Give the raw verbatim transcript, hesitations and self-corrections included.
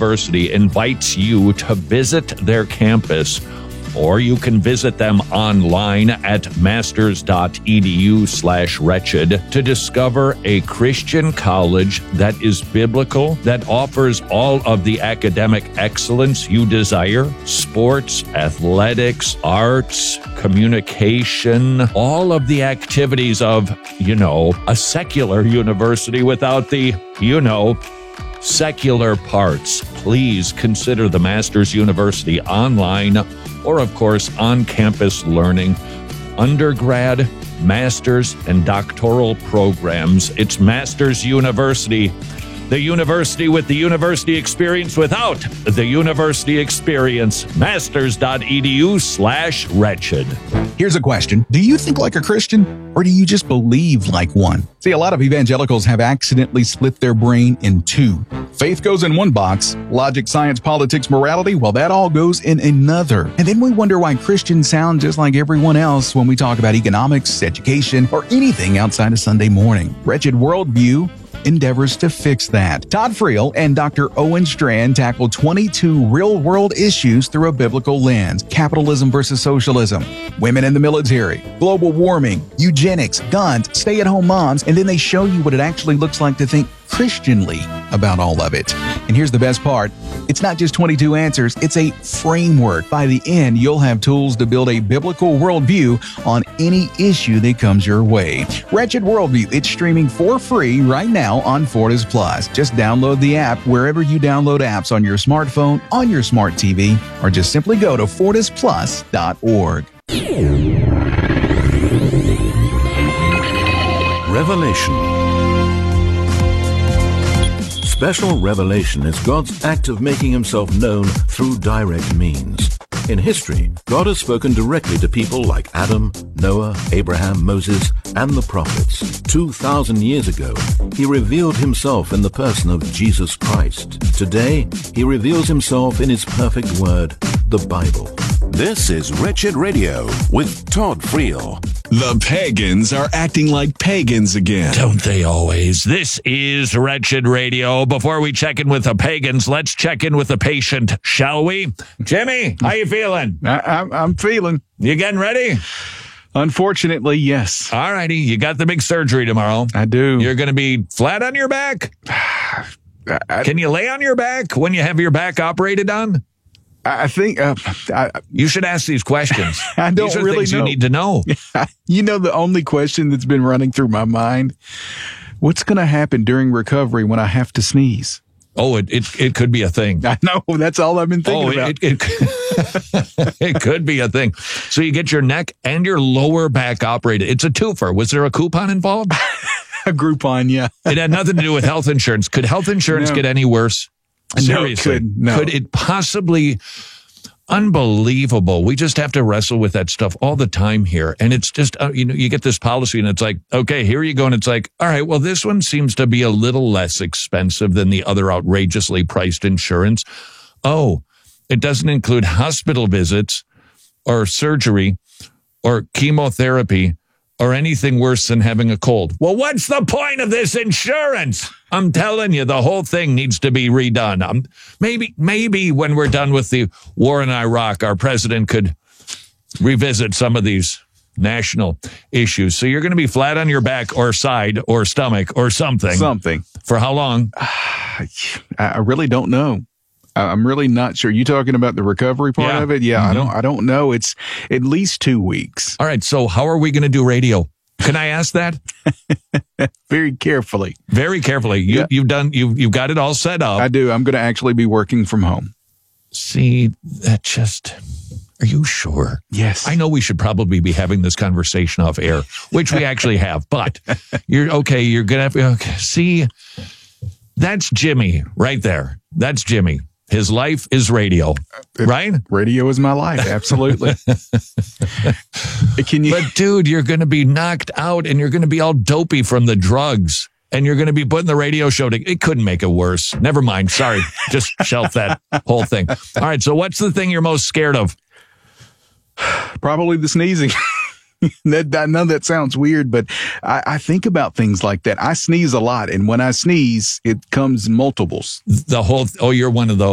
University invites you to visit their campus, or you can visit them online at masters.edu slash wretched to discover a Christian college that is biblical, that offers all of the academic excellence you desire: sports, athletics, arts, communication, all of the activities of, you know, a secular university without the, you know, secular parts. Please consider the Masters University online, or, of course, on-campus learning, undergrad, master's, and doctoral programs. It's Masters University, the university with the university experience without the university experience. Masters.edu slash wretched. Here's a question. Do you think like a Christian, or do you just believe like one? See, a lot of evangelicals have accidentally split their brain in two. Faith goes in one box. Logic, science, politics, morality, well, that all goes in another. And then we wonder why Christians sound just like everyone else when we talk about economics, education, or anything outside of Sunday morning. Wretched Worldview endeavors to fix that. Todd Friel and Doctor Owen Strand tackle twenty-two real-world issues through a biblical lens: capitalism versus socialism, women in the military, global warming, eugenics, guns, stay-at-home moms, and then they show you what it actually looks like to think Christianly about all of it. And here's the best part. It's not just twenty-two answers, it's a framework. By the end, you'll have tools to build a biblical worldview on any issue that comes your way. Wretched Worldview, it's streaming for free right now on Fortis Plus. Just download the app wherever you download apps on your smartphone, on your smart T V, or just simply go to fortis plus dot org. Revelation. Special revelation is God's act of making himself known through direct means. In history, God has spoken directly to people like Adam, Noah, Abraham, Moses, and the prophets. Two thousand years ago, he revealed himself in the person of Jesus Christ. Today, he reveals himself in his perfect word, the Bible. This is Wretched Radio with Todd Friel. The pagans are acting like pagans again. Don't they always? This is Wretched Radio. Before we check in with the pagans, let's check in with the patient, shall we? Jimmy, how you feeling? I, I'm, I'm feeling. You getting ready? Unfortunately, yes. All righty. You got the big surgery tomorrow. I do. You're going to be flat on your back? I, Can you lay on your back when you have your back operated on? I think uh, I, you should ask these questions. I don't these are really things know. You need to know. You know, the only question that's been running through my mind: what's going to happen during recovery when I have to sneeze? Oh, it it, it could be a thing. I know. That's all I've been thinking oh, about. It, it, it could be a thing. So you get your neck and your lower back operated. It's a twofer. Was there a coupon involved? A Groupon, yeah. It had nothing to do with health insurance. Could health insurance No. get any worse? Seriously, no, it could, no. could it possibly? Unbelievable. We just have to wrestle with that stuff all the time here. And it's just, uh, you know, you get this policy and it's like, okay, here you go. And it's like, all right, well, this one seems to be a little less expensive than the other outrageously priced insurance. Oh, it doesn't include hospital visits or surgery or chemotherapy or anything worse than having a cold. Well, what's the point of this insurance? I'm telling you, the whole thing needs to be redone. Um, maybe, maybe when we're done with the war in Iraq, our president could revisit some of these national issues. So you're going to be flat on your back or side or stomach or something. Something. For how long? I really don't know. I'm really not sure. You talking about the recovery part Yeah. of it? Yeah, Mm-hmm. I don't. I don't know. It's at least two weeks. All right. So how are we going to do radio? Can I ask that? Very carefully. Very carefully. You, Yeah. You've done. You've you've got it all set up. I do. I'm going to actually be working from home. See, that just. Are you sure? Yes. I know we should probably be having this conversation off air, which we actually have. But you're okay. You're gonna have. Okay, see, that's Jimmy right there. That's Jimmy. His life is radio, right? Radio is my life. Absolutely. Can you? But dude, you're going to be knocked out and you're going to be all dopey from the drugs and you're going to be putting the radio show to, it couldn't make it worse. Never mind. Sorry. Just shelf that whole thing. All right. So what's the thing you're most scared of? Probably the sneezing. that, I know that sounds weird, but I, I think about things like that. I sneeze a lot. And when I sneeze, it comes in multiples. The whole, oh, you're one of those.